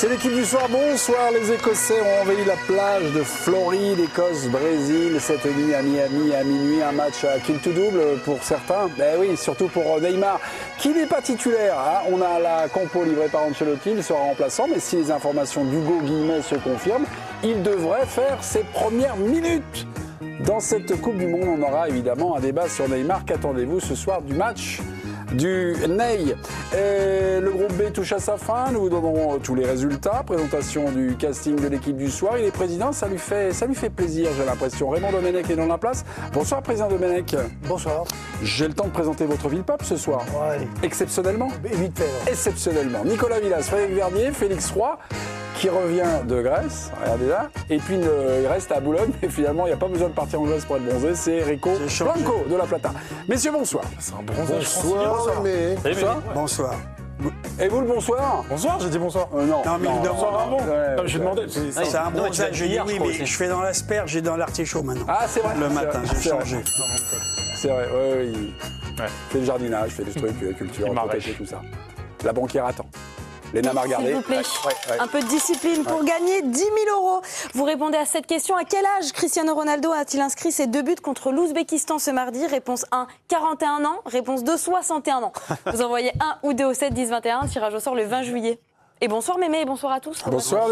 C'est l'équipe du soir. Bonsoir, les Écossais ont envahi la plage de Floride, Écosse, Brésil. Cette nuit à Miami, à minuit, un match à kill to double pour certains. Ben oui, surtout pour Neymar, qui n'est pas titulaire. Hein. On a la compo livrée par Ancelotti, il sera remplaçant. Mais si les informations d'Hugo Guillemot se confirment, il devrait faire ses premières minutes. Dans cette Coupe du Monde, on aura évidemment un débat sur Neymar. Qu'attendez-vous ce soir du match du Ney? Le groupe B touche à sa fin, nous vous donnerons tous les résultats, présentation du casting de l'équipe du soir. Il est président, ça lui fait plaisir, j'ai l'impression. Raymond Domenech est dans la place. Bonsoir président Domenech. Bonsoir. J'ai le temps de présenter votre ville-peuple ce soir. Ouais. Exceptionnellement. Vite fait. Exceptionnellement. Nicolas Villas, Frédéric Verdier, Félix Roy, qui revient de Grèce, regardez là, et puis il reste à Boulogne, et finalement il n'y a pas besoin de partir en Grèce pour être bronzé, c'est Rico Blanco de La Plata. Messieurs, bonsoir. C'est un bronzage. Bonsoir. Bonsoir. Et vous le bonsoir? Bonsoir, j'ai dit bonsoir. Non, Non, mais évidemment. Bonsoir Ramon. Non, j'ai demandé. C'est un bronzage. J'ai dit oui, mais je fais dans l'asperge, j'ai dans l'artichaut maintenant. Ah, c'est vrai. Le matin, j'ai changé. C'est vrai, oui. Fait le jardinage, fait des trucs, culture, protéger, tout ça. La banquière attend. Léna m'a regardé. S'il vous plaît, un peu de discipline pour gagner 10 000 €. Vous répondez à cette question. À quel âge Cristiano Ronaldo a-t-il inscrit ses 2 buts contre l'Ouzbékistan ce mardi? Réponse 1, 41 ans. Réponse 2, 61 ans. Vous envoyez 1 ou 2 au 7 10 21. Tirage au sort le 20 juillet. Et bonsoir Mémé et bonsoir à tous. Bonsoir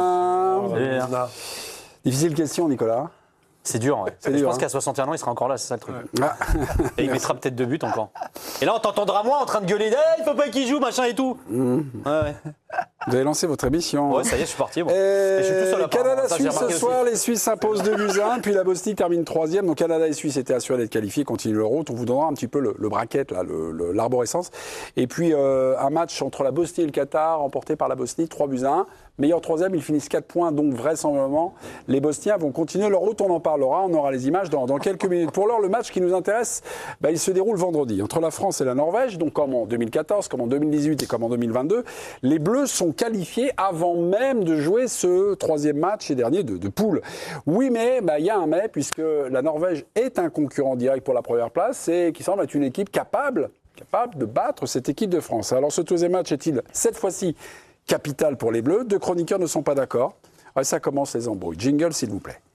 Léna. Difficile question, Nicolas. C'est dur, ouais. Je pense qu'à 61 ans, il sera encore là, c'est ça le truc. Ouais. Et il mettra peut-être 2 buts encore. Et là, on t'entendra moi en train de gueuler, il faut pas qu'il joue, machin et tout. Ouais. Vous avez lancé votre émission. Ouais, ça y est, je suis parti. Bon. Et je suis tout seul à Canada-Suisse ce soir, les Suisses s'imposent 2-1, puis la Bosnie termine 3e. Donc Canada et Suisse étaient assurés d'être qualifiés, continuent leur route. On vous donnera un petit peu le bracket, là, l'arborescence. Et puis un match entre la Bosnie et le Qatar, remporté par la Bosnie, 3-1. Meilleur 3e, ils finissent 4 points, donc vraisemblablement, les Bosniens vont continuer leur route. On en parlera, on aura les images dans quelques minutes. Pour l'heure, le match qui nous intéresse, il se déroule vendredi entre la France et la Norvège. Donc comme en 2014, comme en 2018 et comme en 2022, les Bleus sont qualifiés avant même de jouer ce 3e match et dernier de poule. Oui, mais il y a un mais, puisque la Norvège est un concurrent direct pour la première place et qui semble être une équipe capable de battre cette équipe de France. Alors ce 2e match est-il cette fois-ci capital pour les Bleus? 2 chroniqueurs ne sont pas d'accord. Ouais, ça commence les embrouilles. Jingle, s'il vous plaît.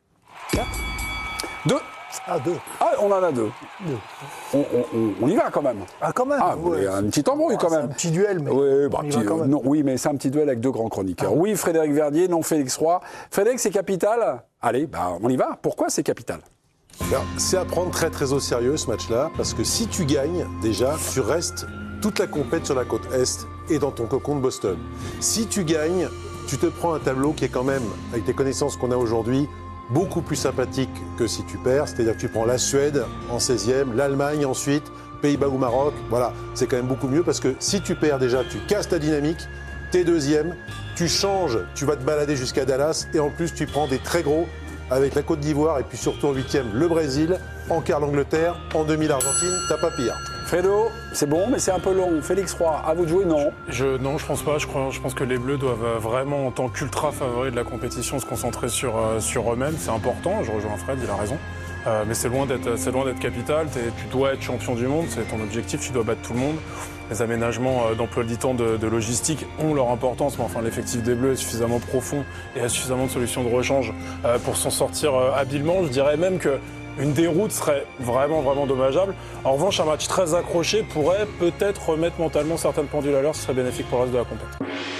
2. Ah, 2. Ah, on en a 2. On y va quand même. Ah, quand même. Ah, ouais. Un petit embrouille quand même. C'est un petit duel, mais oui, mais c'est un petit duel avec 2 grands chroniqueurs. Oui, Frédéric Verdier, non Félix Roy. Frédéric, c'est capital. Allez, on y va. Pourquoi c'est capital? C'est à prendre très très au sérieux ce match-là, parce que si tu gagnes, déjà, tu restes toute la compète sur la côte Est et dans ton cocon de Boston. Si tu gagnes, tu te prends un tableau qui est quand même, avec les connaissances qu'on a aujourd'hui, beaucoup plus sympathique que si tu perds. C'est-à-dire que tu prends la Suède en 16e, l'Allemagne ensuite, Pays-Bas ou Maroc. Voilà, c'est quand même beaucoup mieux parce que si tu perds déjà, tu casses ta dynamique, t'es 2e, tu changes, tu vas te balader jusqu'à Dallas et en plus tu prends des très gros avec la Côte d'Ivoire et puis surtout en 8e le Brésil, en quart l'Angleterre, en demi l'Argentine, t'as pas pire. Fredo, c'est bon, mais c'est un peu long. Félix Roy, à vous de jouer, non? Non, je pense pas. Je pense que les Bleus doivent vraiment, en tant qu'ultra favoris de la compétition, se concentrer sur eux-mêmes. C'est important, je rejoins Fred, il a raison. Mais c'est loin d'être capital. Tu dois être champion du monde, c'est ton objectif, tu dois battre tout le monde. Les aménagements d'emploi du temps de logistique ont leur importance, mais enfin l'effectif des Bleus est suffisamment profond et a suffisamment de solutions de rechange pour s'en sortir habilement. Je dirais même que une déroute serait vraiment, vraiment dommageable. En revanche, un match très accroché pourrait peut-être remettre mentalement certaines pendules à l'heure, ce serait bénéfique pour le reste de la compétition.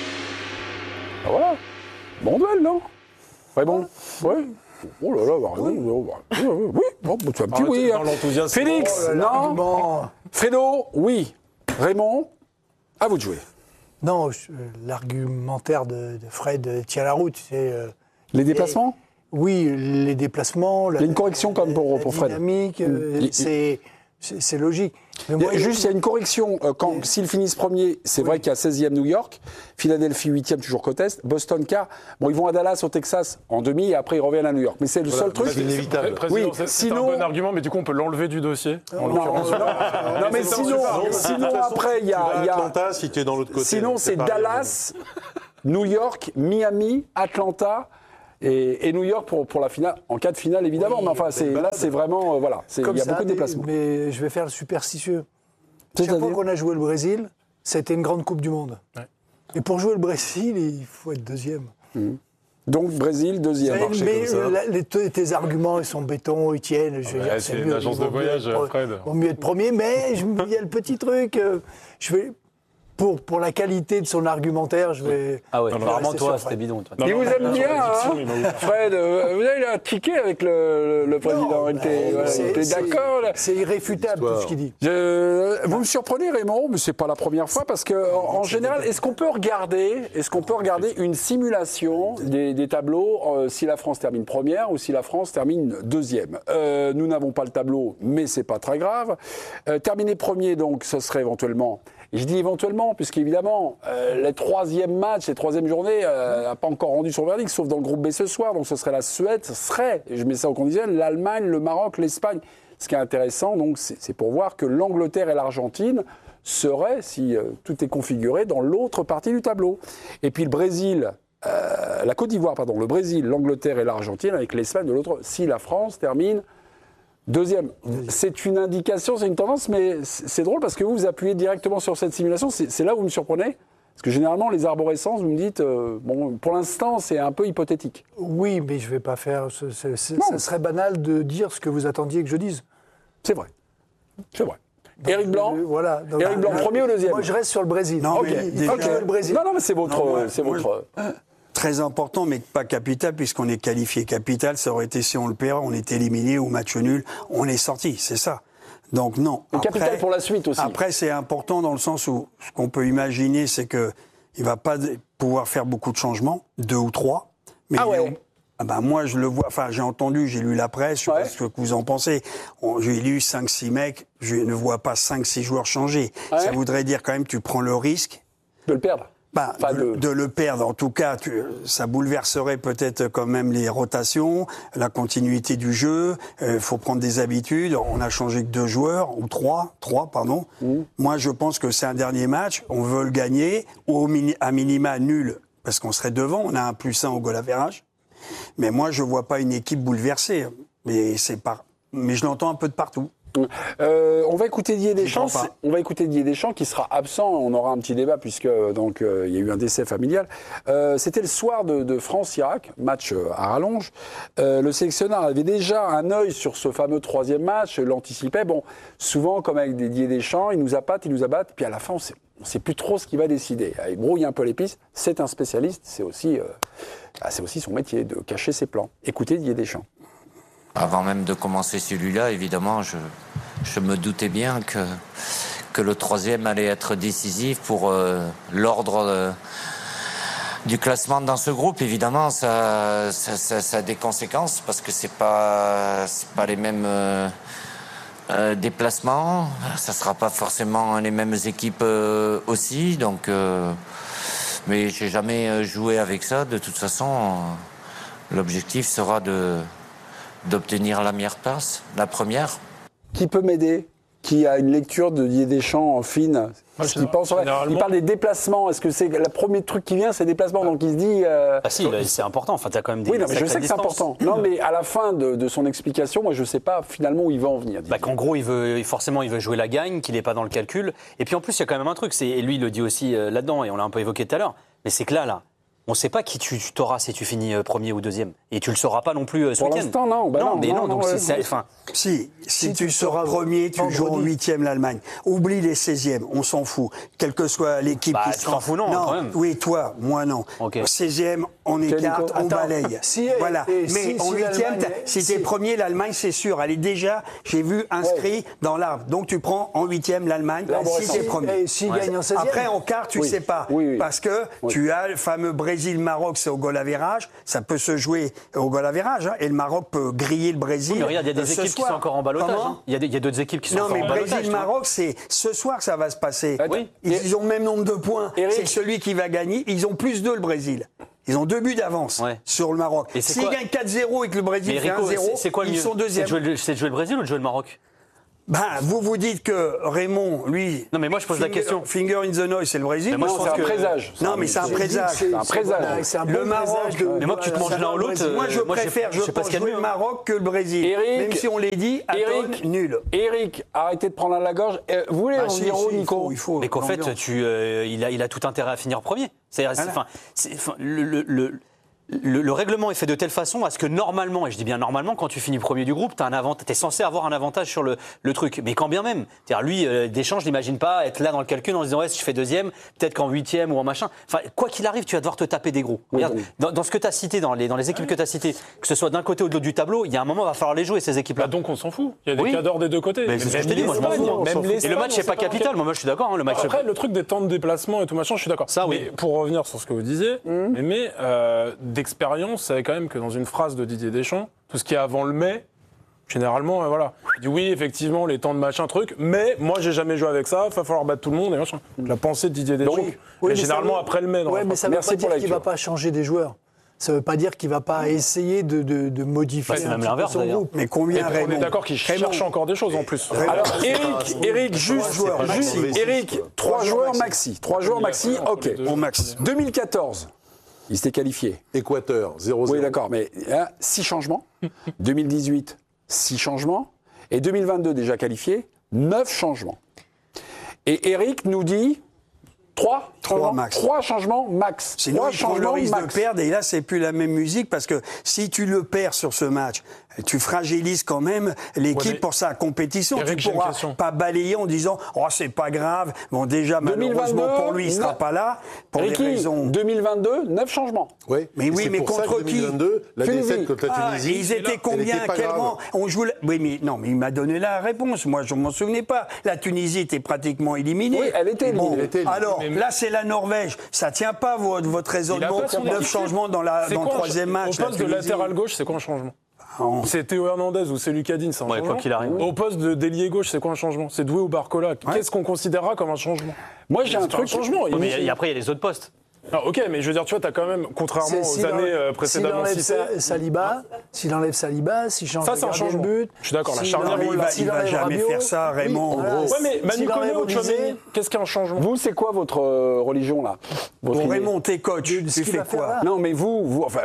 Ah voilà. Bon duel, non? Ouais, bon. Oui. Oh là là, oui. Bon, tu as un petit oui. Dans l'enthousiasme. Félix, non. Fredo, oui. Raymond, à vous de jouer. Non, l'argumentaire de Fred tient la route. Les déplacements? Oui, les déplacements. Il y a une correction quand même pour Fred. Dynamique, c'est logique. Mais moi, juste, il y a une correction. S'ils finissent premier, c'est vrai qu'il y a 16e New York, Philadelphie 8e, toujours côte Est, Boston quart. Bon, ils vont à Dallas, au Texas, en demi, et après ils reviennent à New York. Mais c'est le seul truc. C'est inévitable. Oui, c'est un bon argument, mais du coup, on peut l'enlever du dossier. En l'occurrence. Non, mais sinon après, il y a Atlanta, si tu es dans l'autre côté. Sinon, c'est Dallas, New York, Miami, Atlanta. Et New York pour la finale, en cas de finale évidemment, mais enfin là c'est vraiment voilà, il y a beaucoup de déplacements. Mais je vais faire le superstitieux. Chaque fois qu'on a joué le Brésil, c'était une grande Coupe du Monde. Ouais. Et pour jouer le Brésil, il faut être deuxième. Donc Brésil, deuxième. Mais tes arguments, ils sont béton, ils tiennent. Je veux dire, c'est une agence de voyage, Fred. Il vaut mieux être premier, mais il y a le petit truc. Pour la qualité de son argumentaire, je vais. Ah ouais, vraiment toi, c'était bidon. Toi. Il vous aime bien, hein, Fred. Vous avez un ticket avec le président. Il était d'accord. C'est irréfutable tout ce qu'il dit. Vous me surprenez, Raymond, mais c'est pas la première fois parce que en général, est-ce qu'on peut regarder une simulation des tableaux si la France termine première ou si la France termine deuxième? Nous n'avons pas le tableau, mais c'est pas très grave. Terminer premier, donc, ce serait éventuellement. Et je dis éventuellement, puisqu'évidemment, les troisième matchs, les troisième journées, n'a pas encore rendu son verdict, sauf dans le groupe B ce soir. Donc ce serait la Suède, et je mets ça au conditionnel, l'Allemagne, le Maroc, l'Espagne. Ce qui est intéressant, donc, c'est pour voir que l'Angleterre et l'Argentine seraient, si tout est configuré, dans l'autre partie du tableau. Et puis le Brésil, la Côte d'Ivoire, pardon, le Brésil, l'Angleterre et l'Argentine, avec l'Espagne de l'autre, si la France termine deuxième. C'est une indication, c'est une tendance, mais c'est drôle parce que vous appuyez directement sur cette simulation. C'est là où vous me surprenez. Parce que généralement, les arborescences, vous me dites, bon, pour l'instant, c'est un peu hypothétique. Oui, mais je ne vais pas faire. Ça serait banal de dire ce que vous attendiez que je dise. C'est vrai. C'est vrai. Donc, Éric Blanc, voilà. Donc, Éric Blanc, premier ou deuxième? Moi, je reste sur le Brésil. Non, ok. Le Brésil. Non, mais c'est votre. Très important, mais pas capital, puisqu'on est qualifié. Capital, ça aurait été si on le perd, on est éliminé ou match nul, on est sorti, c'est ça. Donc non. Et capital pour la suite aussi. Après, c'est important dans le sens où ce qu'on peut imaginer, c'est que il va pas pouvoir faire beaucoup de changements, 2 ou 3. Mais moi, je le vois. Enfin, j'ai entendu, j'ai lu la presse. Je sais pas ce que vous en pensez. J'ai lu 5-6 mecs. Je ne vois pas 5-6 joueurs changer. Ouais. Ça voudrait dire quand même que tu prends le risque de le perdre. De le perdre, en tout cas, ça bouleverserait peut-être quand même les rotations, la continuité du jeu. Faut prendre des habitudes. On a changé que 2 joueurs ou 3, pardon. Moi, je pense que c'est un dernier match. On veut le gagner ou à minima nul parce qu'on serait devant. On a un +1 au goal average. Mais moi, je vois pas une équipe bouleversée. Mais je l'entends un peu de partout. On va écouter Didier Deschamps. On va écouter Didier Deschamps qui sera absent. On aura un petit débat puisque donc il y a eu un décès familial. C'était le soir de France-Irak, match à rallonge. Le sélectionneur avait déjà un œil sur ce fameux 3e match, l'anticipait. Bon, souvent comme avec Didier Deschamps, il nous appâte, puis à la fin on sait plus trop ce qu'il va décider. Il brouille un peu les pistes. C'est un spécialiste. C'est aussi son métier de cacher ses plans. Écoutez Didier Deschamps. Avant même de commencer celui-là, évidemment, je me doutais bien que le 3e allait être décisif pour l'ordre du classement dans ce groupe. Évidemment, ça a des conséquences parce que c'est pas les mêmes déplacements. Ça sera pas forcément les mêmes équipes aussi. Donc, mais j'ai jamais joué avec ça. De toute façon, l'objectif sera d'obtenir la meilleure place, la première. Qui peut m'aider? Qui a une lecture de Didier Deschamps en fine? Il parle des déplacements. Est-ce que c'est le premier truc qui vient, c'est les déplacements? Donc il se dit. Ah si, c'est important. Enfin, t'as quand même des. Oui, non, mais je sais que c'est important. Non, mais à la fin de son explication, moi, je sais pas finalement où il va en venir. Qu'en gros, il veut jouer la gagne, qu'il n'est pas dans le calcul. Et puis en plus, il y a quand même un truc. Et lui, il le dit aussi là-dedans, et on l'a un peu évoqué tout à l'heure. Mais c'est que là. On ne sait pas qui tu t'auras si tu finis premier ou deuxième. Et tu ne le sauras pas non plus ce week-end. Pour l'instant, non. Si tu seras premier, tu joues en 8e l'Allemagne. Oublie les 16e, on s'en fout. Quelle que soit l'équipe qui tu t'en fous, non, quand même. Oui, toi, moi, non. Okay. 16e, on écarte, on balaye. Mais en 8e, si tu es premier, l'Allemagne, c'est sûr. Elle est déjà, j'ai vu, inscrit dans l'arbre. Donc tu prends en 8e l'Allemagne, si tu es premier. Gagne en 16e. Après, en quart, tu ne sais pas. Parce que tu as le fameux Brésil-Maroc, c'est au goal average. Ça peut se jouer au goal average. Et le Maroc peut griller le Brésil. Oui, mais regarde, il y a des équipes qui sont encore en ballottage. Il y a d'autres équipes qui sont encore en ballottage. Non, mais Brésil-Maroc, c'est ce soir que ça va se passer. Ils ont le même nombre de points. C'est celui qui va gagner. Ils ont plus 2 le Brésil. Ils ont 2 buts d'avance sur le Maroc. S'ils gagnent 4-0 et que le Brésil fait 1-0, ils sont deuxième. C'est de jouer le Brésil ou de jouer le Maroc? Vous dites que Raymond, lui. Non, mais moi, je pose la question. Finger in the noise, c'est le Brésil. Mais moi, je Non, pense c'est un que- présage. Non, mais c'est un présage. C'est un présage. C'est un bon Le Maroc, présage de- Mais moi, que tu te manges l'un ou l'autre. Moi, je préfère, je sais pas pense ce qu'il y a de jouer mieux, le hein. Maroc que le Brésil. Eric, Même si on les dit, Eric, nul. Eric, arrêtez de prendre à la gorge. Vous voulez en dire au Nico il faut. Mais qu'en fait, l'ambiance. il a tout intérêt à finir premier. C'est-à-dire, le règlement est fait de telle façon à ce que normalement, et je dis bien normalement, quand tu finis premier du groupe, tu es censé avoir un avantage sur le truc. Mais quand bien même. C'est-à-dire, lui, Deschamps, je l'imagine pas être là dans le calcul en se disant, ouais, si je fais deuxième, peut-être qu'en huitième ou en machin. Enfin, quoi qu'il arrive, tu vas devoir te taper des gros. Oui, Regarde, oui. dans ce que tu as cité, dans les équipes que tu as citées, que ce soit d'un côté ou de l'autre du tableau, il y a un moment, il va falloir les jouer, ces équipes-là. Bah donc on s'en fout. Il y a des Oui. cadors des deux côtés. Mais c'est ce que je te dis, moi, je m'en fous, hein. Même Et l'Espagne, le match, on c'est sait pas dans capital. quel- Moi, je suis d'accord. Hein, le match. Après, le truc des temps de déplacement et tout machin, je suis d'accord. Ça, oui. Mais pour revenir sur ce que vous disiez, mais d'expérience, c'est quand même que dans une phrase de Didier Deschamps, tout ce qui est avant le mai, généralement, voilà. Il dit oui, effectivement, les temps de machin, truc, mais moi, j'ai jamais joué avec ça, il va falloir battre tout le monde et machin. La pensée de Didier Deschamps. Donc, mais mais généralement, ça veut- après le mai, dans la Ouais, mais phrase. ça ne veut Merci pas pour dire la qu'il ne va lecture. pas changer des joueurs. Ça ne veut pas dire qu'il ne va pas essayer de modifier Ouais, c'est un même petit peu l'inverse, son d'ailleurs. groupe. Mais Et combien on est Raymond d'accord qu'il cherche encore des choses en plus. Alors, Eric, juste, joueurs maxi. Eric, 3 joueurs maxi. 3 joueurs maxi, ok. Au max. 2014, il s'était qualifié. Équateur, 0-0. Oui, d'accord, mais 6 changements. 2018, 6 changements. Et 2022, déjà qualifié, 9 changements. Et Eric nous dit 3 Trois max. 3 changements max. Sinon, 3 il prend le changements risque de max. perdre et là, c'est plus la même musique parce que si tu le perds sur ce match, tu fragilises quand même l'équipe Ouais, mais pour sa compétition. Eric, Tu j'ai une pourras question. pas balayer en disant « Oh, c'est pas grave ». Bon, déjà, malheureusement pour lui, il sera pas là pour des Ricky, raisons... 2022, 9 changements. Oui, Mais oui, c'est mais pour ça contre que qui 2022, la Tunisie. défaite contre la Ah, Tunisie. ils étaient elle combien était pas à quel grave. rang on joue Oui, mais non, mais il m'a donné la réponse. Moi, je m'en souvenais pas. La Tunisie était pratiquement éliminée. Oui, elle était éliminée. Elle était éliminée. Alors, Mais- là, c'est la Norvège. Ça tient pas votre raisonnement. Il a pas son 9 équipe. changements dans C'est le quoi un troisième match. Au poste de la Tunisie. latéral gauche, c'est quoi un changement Oh. C'est Théo Hernandez ou c'est Lucadine, c'est un Ouais, changement. quoi qu'il arrive. Au poste de d'ailier gauche, c'est quoi un changement C'est Doué ou Barcola. Qu'est-ce qu'on considérera comme un changement Moi, j'ai un C'est pas truc. changement. Ouais, mais après, il y a les autres postes. Ah, ok, mais je veux dire, tu vois, t'as quand même, contrairement aux années précédemment citées. S'il enlève Saliba, s'il change Ça, de c'est un gardien de changement. but. Je suis d'accord, la s'il charnière, enlève- mais il s'il va enlève jamais Rabiot, faire ça, Raymond, en voilà. gros. Ouais, mais Manu S'il Koné enlève ou Olysée, Tchouaméni, qu'est-ce qu'un changement Vous, c'est quoi votre religion, là Votre Bon, idée Raymond, t'es coach. De ce Tu qu'il fais va faire quoi là. Non, mais vous enfin,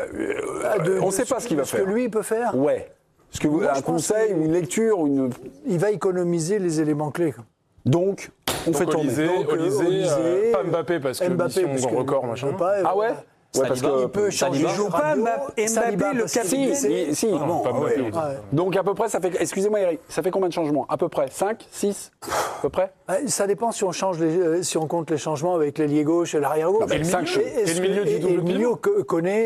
on ne sait pas ce qu'il va Ce faire. que lui, il peut faire. Ouais. Est-ce que vous, Moi, un je pense conseil, que- ou une lecture, Il va économiser les éléments clés. Donc, on fait tourner. Olysée, Donc, Olysée, pas Mbappé parce que Mbappé, mission parce que record, il machin. peut pas, Ah ouais Ouais, parce Saliba, que Il peut changer. Saliba. Il joue pas Rabiot, Mbappé, Saliba, le parce qu'il capitaine. est- si. Non, pas Mbappé, ouais. on dit. Ouais. Donc à peu près, ça fait. Excusez-moi Eric, ça fait combien de changements À peu près 5, 6 À peu près Ça dépend si on si on compte les changements avec l'ailier gauche et l'arrière gauche. Non, mais le cinq, et le milieu du double le milieu connaît.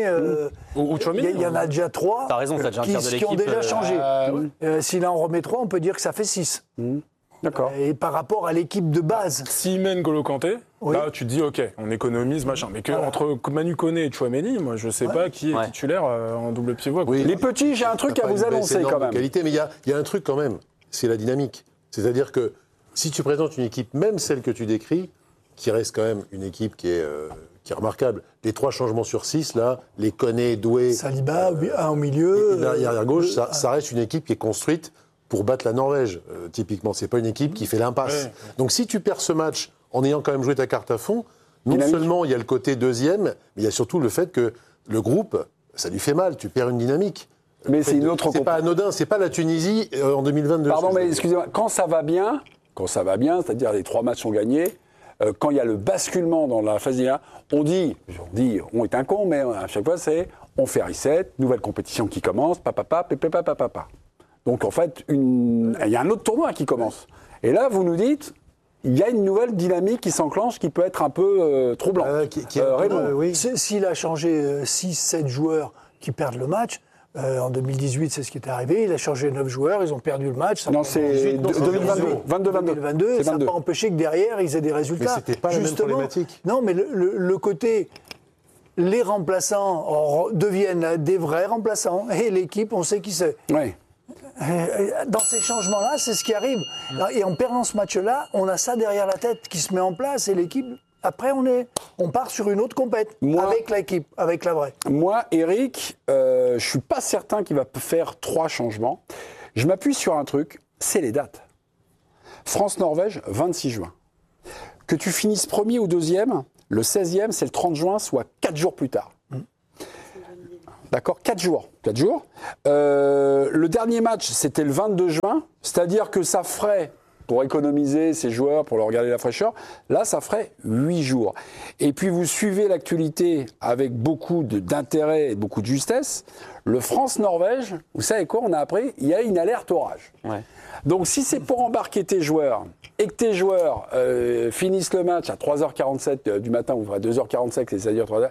Ou Tchouaméni, Il y en a déjà 3. T'as raison, t'as déjà un tiers de qui ont l'équipe, déjà changé. ouais. S'il en remet 3, on peut dire que ça fait 6. D'accord. Et par rapport à l'équipe de base. S'il mène Golo Kanté, Oui. là tu te dis ok, on économise machin. Mais que entre Manu Koné et Chouameni, moi je sais pas qui est Ouais. titulaire en double pivot. Oui. Les petits, j'ai un truc T'as à pas vous une baisse annoncer énorme quand de même. qualité, mais il y a un truc quand même, c'est la dynamique. C'est-à-dire que si tu présentes une équipe, même celle que tu décris, qui reste quand même une équipe qui est remarquable. Les 3 changements sur 6, là, les Koné, Doué, Saliba, un au milieu. et l'arrière gauche, ça reste une équipe qui est construite pour battre la Norvège, typiquement. C'est pas une équipe qui fait l'impasse. Ouais. Donc si tu perds ce match en ayant quand même joué ta carte à fond, non Dynamique. seulement il y a le côté deuxième, mais il y a surtout le fait que le groupe, ça lui fait mal, tu perds une dynamique. Mais c'est une autre C'est pas anodin, c'est pas la Tunisie en 2022. Pardon, ce que je mais veux dire. excusez-moi, quand ça va bien, c'est-à-dire les 3 matchs sont gagnés, quand il y a le basculement dans la phase d'IA, on est un con, mais à chaque fois c'est on fait reset, nouvelle compétition qui commence, papa. Donc en fait, il y a un autre tournoi qui commence. Et là, vous nous dites, il y a une nouvelle dynamique qui s'enclenche qui peut être un peu troublante. Raymond, Oui. S'il a changé 6-7 joueurs qui perdent le match, en 2018, c'est ce qui est arrivé. Il a changé 9 joueurs, ils ont perdu le match. Ça Non, n'a pas- c'est 2022. 2022, C'est ça n'a 22. pas empêché que derrière, ils aient des résultats. Mais c'était pas la même Justement, problématique. Non, mais le côté, les remplaçants deviennent des vrais remplaçants. Et l'équipe, on sait qui c'est. Oui. Dans ces changements-là, c'est ce qui arrive. Et en perdant ce match-là, on a ça derrière la tête qui se met en place. Et l'équipe, après, on part sur une autre compète. Avec l'équipe, avec la vraie. Moi, Eric, je suis pas certain qu'il va faire 3 changements. Je m'appuie sur un truc, c'est les dates. France-Norvège, 26 juin. Que tu finisses premier ou deuxième, le 16e, c'est le 30 juin, soit 4 jours plus tard. D'accord, 4 jours. 4 jours. Le dernier match, c'était le 22 juin, c'est-à-dire que ça ferait, pour économiser ces joueurs, pour leur garder la fraîcheur, là, ça ferait 8 jours. Et puis, vous suivez l'actualité avec beaucoup d'intérêt et beaucoup de justesse. Le France-Norvège, vous savez quoi, on a appris, il y a une alerte orage. Ouais. Donc, si c'est pour embarquer tes joueurs et que tes joueurs finissent le match à 3h47 du matin, ou à 2h45, c'est-à-dire 3h,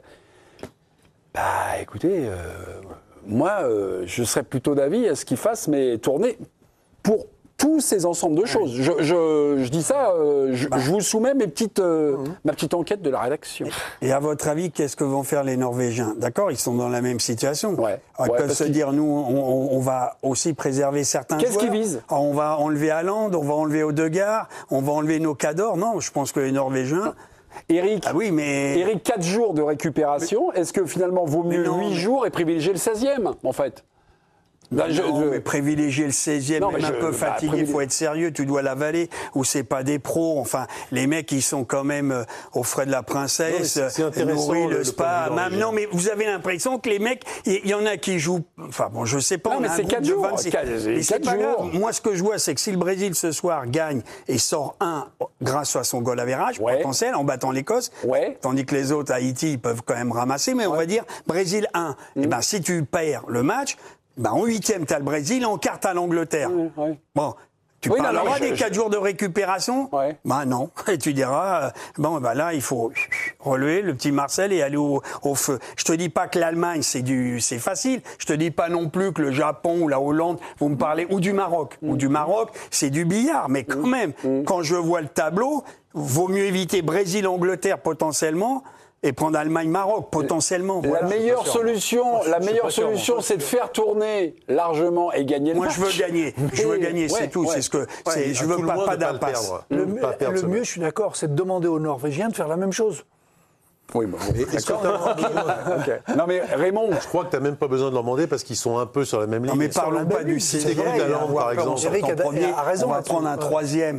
bah, écoutez, moi, je serais plutôt d'avis à ce qu'ils fassent mes tournées pour tous ces ensembles de choses. Je dis ça, je vous soumets ma petite enquête de la rédaction. Et à votre avis, qu'est-ce que vont faire les Norvégiens? D'accord, ils sont dans la même situation. Ouais. Ils peuvent se dire, nous, on va aussi préserver certains joueurs. Qu'est-ce qu'ils visent? On va enlever Haaland, on va enlever Odegaard, on va enlever nos Cador. Non, je pense que les Norvégiens... Eric, ah oui, mais... Eric, 4 jours de récupération, est-ce que finalement vaut mieux 8 jours et privilégier le 16e, en fait? Non, mais privilégier le 16e, non, même un peu fatigué, il faut être sérieux, tu dois l'avaler, ou c'est pas des pros, enfin, les mecs, ils sont quand même aux frais de la princesse, nourris, le spa, même, non, mais vous avez l'impression que les mecs, il y en a qui jouent, enfin bon, je sais pas, non, mais c'est 4 jours, mais c'est pas grave. Moi, ce que je vois, c'est que si le Brésil, ce soir, gagne et sort 1 grâce à son goal average, potentiel, en battant l'Écosse, tandis que les autres, Haïti, ils peuvent quand même ramasser, mais on va dire, Brésil 1, et ben, si tu perds le match, ben, en 8e, tu as le Brésil, en quart, tu as l'Angleterre. Bon, tu parleras des 4 jours de récupération? Ben non. Et tu diras, bon, ben là, il faut relever le petit Marcel et aller au feu. Je te dis pas que l'Allemagne, c'est facile. Je te dis pas non plus que le Japon ou la Hollande vont me parler, ou du Maroc. Ou du Maroc, c'est du billard. Mais quand même, quand je vois le tableau, vaut mieux éviter Brésil-Angleterre potentiellement, et prendre Allemagne-Maroc, potentiellement. La meilleure solution, c'est de faire tourner largement et gagner le match. Moi, je veux gagner, c'est tout. C'est ce que, je veux pas d'impasse. Le mieux, je suis d'accord, c'est de demander aux Norvégiens de faire la même chose. Oui, bon. Est-ce que okay. Non, mais Raymond, je crois que tu n'as même pas besoin de leur demander parce qu'ils sont un peu sur la même ligne. Non, mais parlons pas du Sénégal, par exemple. On va prendre un 3e.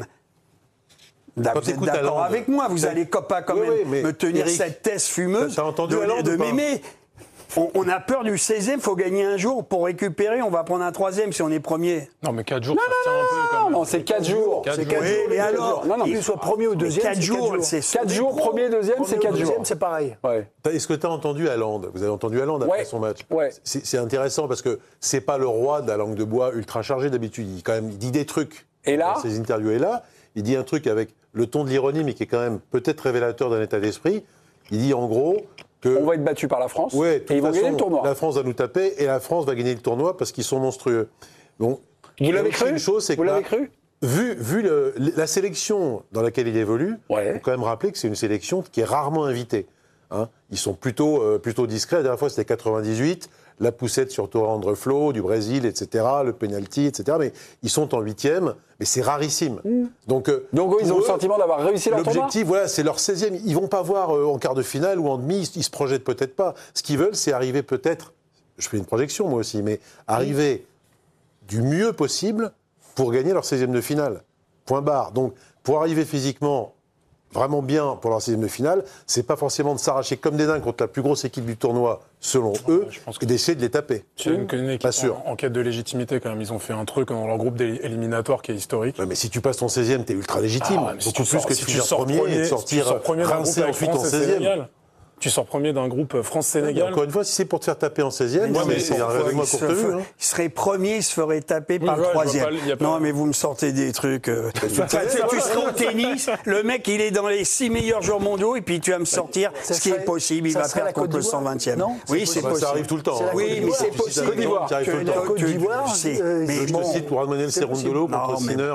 Vous êtes d'accord avec moi, vous allez pas quand même me tenir Eric, cette thèse fumeuse de m'aimer. On a peur du 16e, il faut gagner un jour pour récupérer, on va prendre un 3e si on est premier. Non, mais 4 jours, ça tient un peu quand même. Non, c'est 4 jours. C'est 4 jours. Mais alors, qu'il soit premier ou deuxième, 4 jours, c'est 4 jours, premier, deuxième, c'est 4 jours. C'est pareil. Est-ce que tu as entendu Haaland? Vous avez entendu Haaland après son match? C'est intéressant parce que c'est pas le roi de la langue de bois ultra chargée d'habitude. Il dit des trucs. Et là, dans ses interviews. Et là, il dit un truc avec le ton de l'ironie, mais qui est quand même peut-être révélateur d'un état d'esprit. Il dit en gros que... On va être battu par la France et ils vont gagner le tournoi. La France va nous taper et la France va gagner le tournoi parce qu'ils sont monstrueux. Donc, vous l'avez cru? Une chose, c'est vous l'avez cru? Vu la sélection dans laquelle il évolue, il faut quand même rappeler que c'est une sélection qui est rarement invitée. Hein. Ils sont plutôt discrets. La dernière fois, c'était 98. La poussette sur Torrandre Flo, du Brésil, etc., le penalty, etc. Mais ils sont en 8e, mais c'est rarissime. Donc ils ont le sentiment d'avoir réussi leur tournoi. L'objectif, voilà, c'est leur 16e. Ils vont pas voir en quart de finale ou en demi, ils se projettent peut-être pas. Ce qu'ils veulent, c'est arriver peut-être, je fais une projection moi aussi, mais arriver du mieux possible pour gagner leur 16e de finale. Point barre. Donc, pour arriver physiquement vraiment bien pour leur 16e de finale, c'est pas forcément de s'arracher comme des dingues contre la plus grosse équipe du tournoi, selon eux, et d'essayer de les taper. C'est une équipe en quête de légitimité quand même. Ils ont fait un truc dans leur groupe éliminatoire qui est historique. Ouais, mais si tu passes ton 16e, t'es ultra légitime. Beaucoup plus que si tu sors premier et de sortir rincé ensuite en 16e. Tu sors premier d'un groupe France-Sénégal. Encore une fois, si c'est pour te faire taper en 16e, c'est un règlement courte vue. Il serait premier, il se ferait taper par le 3e. Non, mais vous me sortez des trucs. Tu serais au tennis, le mec, il est dans les 6 meilleurs joueurs mondiaux, et puis tu vas me sortir ce qui est possible. Il va perdre contre le 120e. Oui, c'est possible. Ça arrive tout le temps. Oui, mais c'est possible. Côte d'Ivoire, je te cite pour Manuel Cerundolo contre Sinner.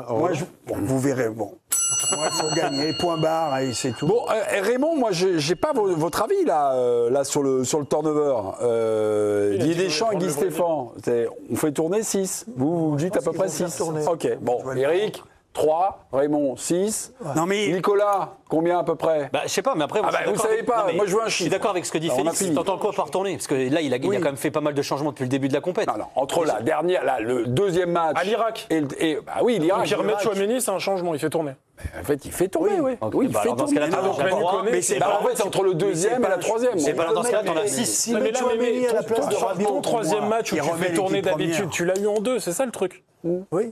Vous verrez, bon. Il faut gagner, point barre, et c'est tout. Bon, Raymond, moi, j'ai pas votre avis là sur le turnover. Didier Deschamps et Guy Stéphane, on fait tourner 6. Vous dites à peu près 6. Ok, bon, Eric, 3, Raymond 6. Non, mais Nicolas, combien à peu près? Bah, je sais pas, mais après, moi, Ah je suis bah, vous d'accord savez avec- pas, non, mais moi, je veux un Je suis chiffre. d'accord avec ce que dit Alors, on a Félix. fini. T'entends quoi par tournée? Parce que là, il a quand même fait pas mal de changements depuis le début de la compète. Non, entre la dernière, là, le deuxième match. À l'Irak. Bah oui, l'Irak. Donc il remet l'Irak. Chouameni, c'est un changement, il fait tourner. En fait, il fait tourner, oui. Ok, Oui, il bah fait alors, dans ce tourner. cas-là, donc, t'as Manu droit. Koné, mais c'est Bah, pas en fait, c'est entre le deuxième et la troisième. C'est pas dans ce cas-là, t'en as Mais 6. si Non, met Chouameni à la place de ton Rabiot, troisième match où il tu remet fais tourner l'équipe première. d'habitude, tu l'as eu en 2, c'est ça le truc. oui.